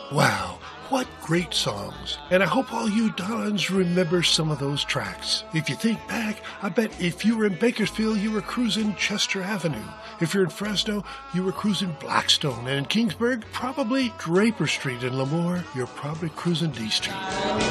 Wow, what great songs. And I hope all you Dons remember some of those tracks. If you think back, I bet if you were in Bakersfield, you were cruising Chester Avenue. If you're in Fresno, you were cruising Blackstone. And in Kingsburg, probably Draper Street. In Lemoore, you're probably cruising D Street.